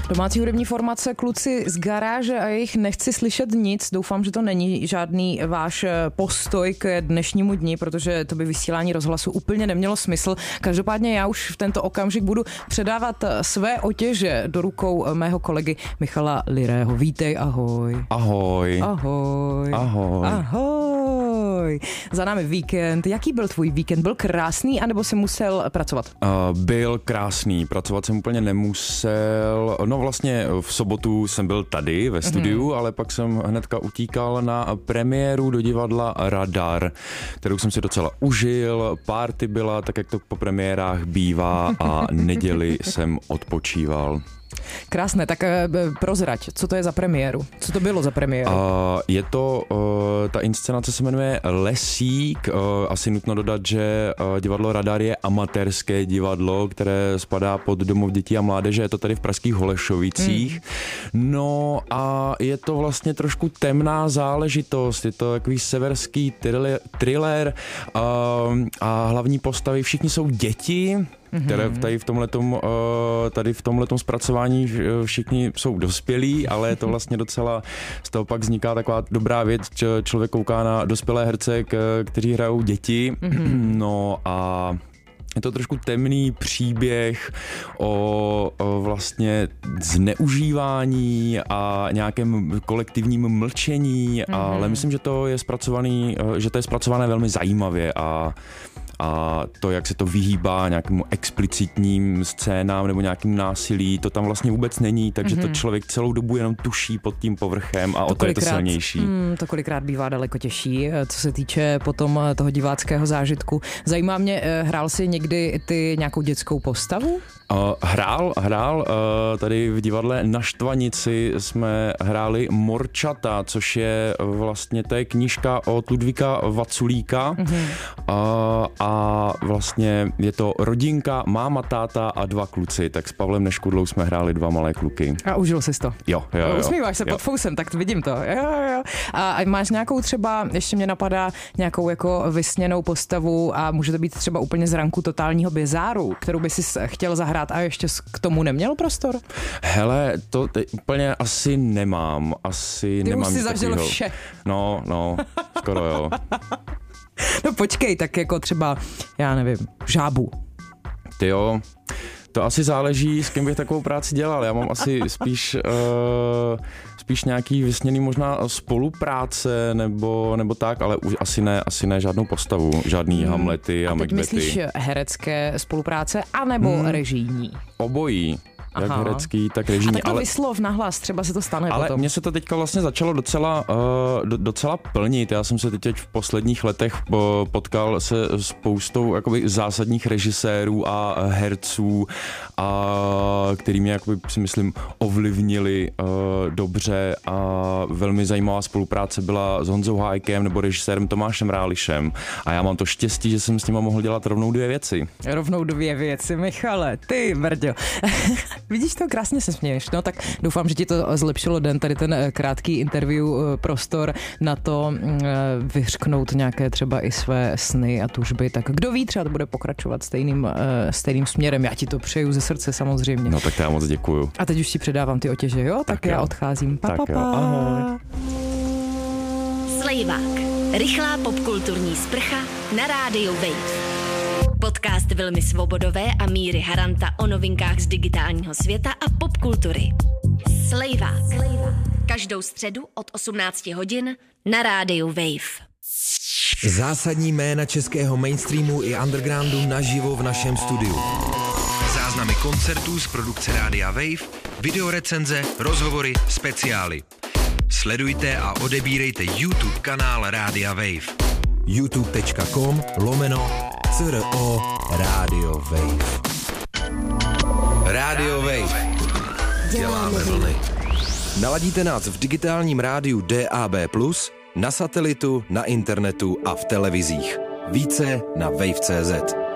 Domácí hudební formace Kluci z garáže a jejich Nechci slyšet nic. Doufám, že to není žádný váš postoj k dnešnímu dni, protože to by vysílání rozhlasu úplně nemělo smysl. Každopádně já už v tento okamžik budu předávat své otěže do rukou mého kolegy Michala Lirého. Vítej, ahoj. Ahoj. Ahoj. Ahoj. Ahoj. Za námi víkend. Jaký byl tvůj víkend? Byl krásný, anebo jsi musel pracovat? Byl krásný. Pracovat jsem úplně nemusel. No vlastně v sobotu jsem byl tady ve studiu, ale pak jsem hnedka utíkal na premiéru do divadla Radar, kterou jsem si docela užil. Party byla tak, jak to po premiérách bývá a neděli jsem odpočíval. Krásné, tak prozrať, co to je za premiéru? Co to bylo za premiéru? Je to, ta inscenace se jmenuje Lesík, asi nutno dodat, že divadlo Radar je amatérské divadlo, které spadá pod Domov dětí a mládeže, je to tady v pražských Holešovicích. No a je to vlastně trošku temná záležitost, je to takový severský thriller a hlavní postavy, všichni jsou děti, které tady v tomhletom zpracování všichni jsou dospělí, ale je to vlastně docela, z toho pak vzniká taková dobrá věc, že člověk kouká na dospělé herce, kteří hrajou děti, no a je to trošku temný příběh o vlastně zneužívání a nějakém kolektivním mlčení, ale myslím, že to je zpracované velmi zajímavě a to, jak se to vyhýbá nějakému explicitním scénám nebo nějakým násilí, to tam vlastně vůbec není, takže to člověk celou dobu jenom tuší pod tím povrchem a o to je to silnější. To kolikrát bývá daleko těžší, co se týče potom toho diváckého zážitku. Zajímá mě, hrál jsi někdy ty nějakou dětskou postavu? Hrál. Tady v divadle Na Štvanici jsme hráli Morčata, což je vlastně, to je knížka od Ludvíka Vaculíka a vlastně je to rodinka, máma, táta a dva kluci, tak s Pavlem Neškudlou jsme hráli dva malé kluky. A užil jsi to? Jo. Usmíváš se pod fousem, tak vidím to. Jo. A máš nějakou třeba, ještě mě napadá, nějakou jako vysněnou postavu a může to být třeba úplně z ranku totálního bizáru, kterou by si chtěl zahrát a ještě k tomu neměl prostor? Hele, to úplně asi nemám. Ty už si zažil vše. No, skoro jo. No počkej, tak jako třeba, já nevím, Žábu. Ty jo, to asi záleží, s kým bych takovou práci dělal. Já mám asi spíš nějaký vysněný možná spolupráce nebo tak, ale už asi ne žádnou postavu, žádný Hamlety a Macbethy. A teď myslíš herecké spolupráce anebo režijní? Obojí. Jak herecký, tak režijní. A tak to vyslov nahlas, třeba se to stane ale potom. Ale mně se to teďka vlastně začalo docela plnit. Já jsem se teď v posledních letech potkal se spoustou jakoby zásadních režisérů a herců, který mě jakoby, si myslím ovlivnili dobře a velmi zajímavá spolupráce byla s Honzou Hájkem nebo režisérem Tomášem Rálišem. A já mám to štěstí, že jsem s nima mohl dělat rovnou dvě věci. Rovnou dvě věci, Michale, ty brďo. Vidíš to, krásně se směješ, no tak doufám, že ti to zlepšilo den, tady ten krátký interview, prostor na to vyřknout nějaké třeba i své sny a tužby, tak kdo ví, třeba to bude pokračovat stejným směrem, já ti to přeju ze srdce samozřejmě. No tak já moc děkuju. A teď už ti předávám ty otěže, jo? Tak já odcházím. Pa. Ahoj. Slejvák. Rychlá popkulturní sprcha na rádiu Wave. Podcast Vilmy Svobodové a Míry Haranta o novinkách z digitálního světa a popkultury. Slejvák. Každou středu od 18 hodin na rádiu Wave. Zásadní jména českého mainstreamu i undergroundu naživo v našem studiu. Záznamy koncertů z produkce Rádia Wave, videorecenze, rozhovory, speciály. Sledujte a odebírejte YouTube kanál Rádia Wave. youtube.com/CRO Radio Wave. Radio Wave. Děláme vlny. Naladíte nás v digitálním rádiu DAB+, na satelitu, na internetu a v televizích. Více na wave.cz.